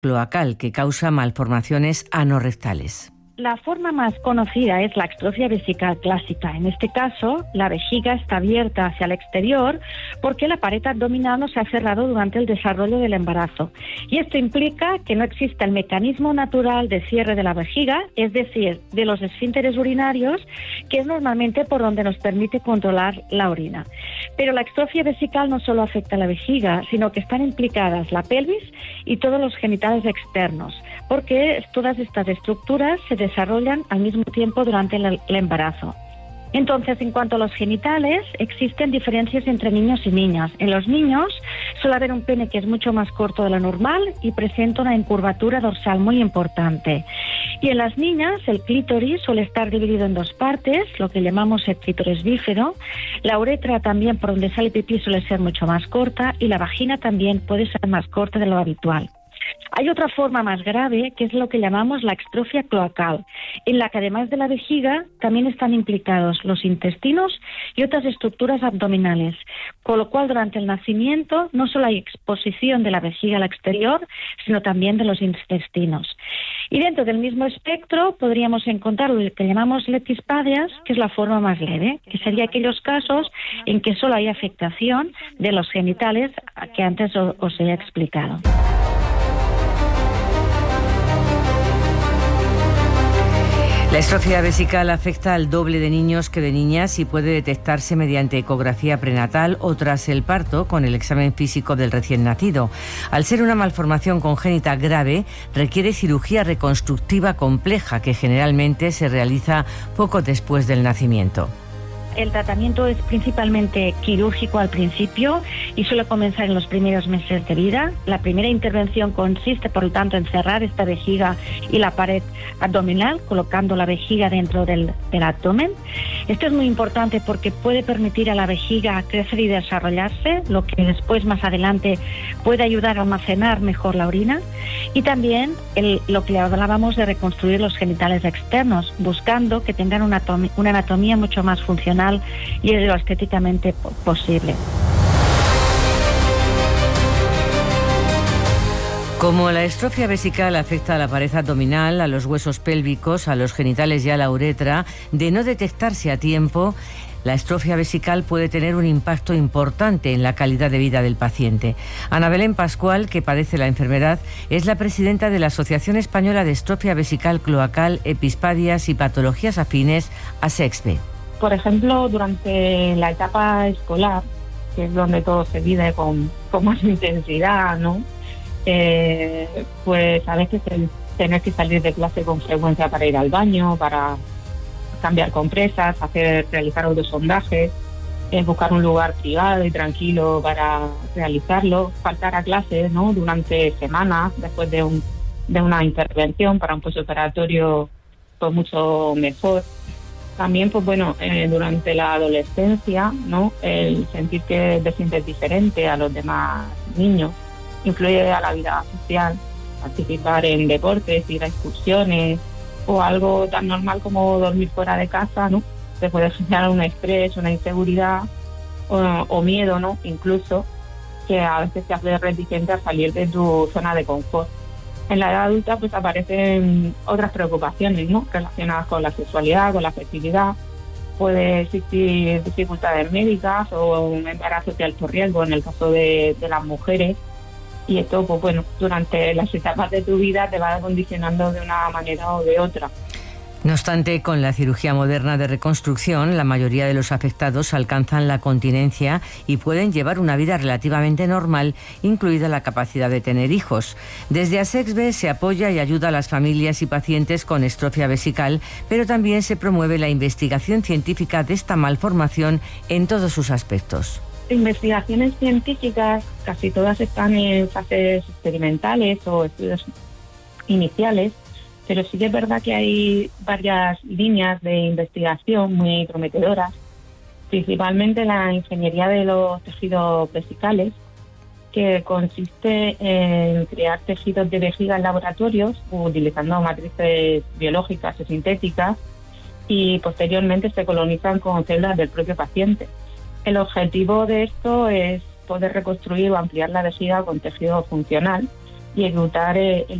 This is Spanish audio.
cloacal que causa malformaciones anorrectales. La forma más conocida es la extrofia vesical clásica. En este caso, la vejiga está abierta hacia el exterior porque la pared abdominal no se ha cerrado durante el desarrollo del embarazo. Y esto implica que no existe el mecanismo natural de cierre de la vejiga, es decir, de los esfínteres urinarios, que es normalmente por donde nos permite controlar la orina. Pero la extrofia vesical no solo afecta a la vejiga, sino que están implicadas la pelvis y todos los genitales externos, porque todas estas estructuras se desarrollan al mismo tiempo durante el embarazo. Entonces, en cuanto a los genitales, existen diferencias entre niños y niñas. En los niños suele haber un pene que es mucho más corto de lo normal y presenta una incurvatura dorsal muy importante. Y en las niñas, el clítoris suele estar dividido en dos partes, lo que llamamos el clítoris bífero. La uretra también, por donde sale pipí, suele ser mucho más corta y la vagina también puede ser más corta de lo habitual. Hay otra forma más grave, que es lo que llamamos la extrofia cloacal, en la que además de la vejiga también están implicados los intestinos y otras estructuras abdominales, con lo cual durante el nacimiento no solo hay exposición de la vejiga al exterior, sino también de los intestinos. Y dentro del mismo espectro podríamos encontrar lo que llamamos letispadias, que es la forma más leve, que sería aquellos casos en que solo hay afectación de los genitales que antes os he explicado. La estrofia vesical afecta al doble de niños que de niñas y puede detectarse mediante ecografía prenatal o tras el parto con el examen físico del recién nacido. Al ser una malformación congénita grave, requiere cirugía reconstructiva compleja que generalmente se realiza poco después del nacimiento. El tratamiento es principalmente quirúrgico al principio y suele comenzar en los primeros meses de vida. La primera intervención consiste, por lo tanto, en cerrar esta vejiga y la pared abdominal, colocando la vejiga dentro del abdomen. Esto es muy importante porque puede permitir a la vejiga crecer y desarrollarse, lo que después, más adelante, puede ayudar a almacenar mejor la orina. Y también lo que hablábamos de reconstruir los genitales externos, buscando que tengan una anatomía mucho más funcional y es lo estéticamente posible. Como la estrofia vesical afecta a la pared abdominal, a los huesos pélvicos, a los genitales y a la uretra, de no detectarse a tiempo, la estrofia vesical puede tener un impacto importante en la calidad de vida del paciente. Ana Belén Pascual, que padece la enfermedad, es la presidenta de la Asociación Española de Estrofia Vesical Cloacal, Epispadias y Patologías Afines, ASEXVE. Por ejemplo, durante la etapa escolar, que es donde todo se vive con más intensidad, ¿no? Pues a veces el tener que salir de clase con frecuencia para ir al baño, para cambiar compresas, realizar autosondajes, buscar un lugar privado y tranquilo para realizarlo, faltar a clase, ¿no? Durante semanas después de una intervención para un postoperatorio pues mucho mejor. También, pues bueno, durante la adolescencia, ¿no? El sentir que te sientes diferente a los demás niños influye a la vida social, participar en deportes, ir a excursiones o algo tan normal como dormir fuera de casa, ¿no? Te puede generar un estrés, una inseguridad o miedo, ¿no? Incluso que a veces te hace reticente a salir de tu zona de confort. En la edad adulta pues aparecen otras preocupaciones, ¿no? Relacionadas con la sexualidad, con la fertilidad. Puede existir dificultades médicas o un embarazo de alto riesgo en el caso de las mujeres. Y esto, pues bueno, durante las etapas de tu vida te va condicionando de una manera o de otra. No obstante, con la cirugía moderna de reconstrucción, la mayoría de los afectados alcanzan la continencia y pueden llevar una vida relativamente normal, incluida la capacidad de tener hijos. Desde ASEXVE se apoya y ayuda a las familias y pacientes con estrofia vesical, pero también se promueve la investigación científica de esta malformación en todos sus aspectos. Investigaciones científicas, casi todas están en fases experimentales o estudios iniciales, pero sí que es verdad que hay varias líneas de investigación muy prometedoras, principalmente la ingeniería de los tejidos vesicales, que consiste en crear tejidos de vejiga en laboratorios utilizando matrices biológicas o sintéticas y posteriormente se colonizan con células del propio paciente. El objetivo de esto es poder reconstruir o ampliar la vejiga con tejido funcional y evitar el